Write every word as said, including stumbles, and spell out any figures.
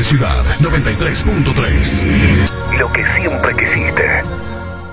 ciudad, noventa y tres punto tres. Lo que siempre quisiste.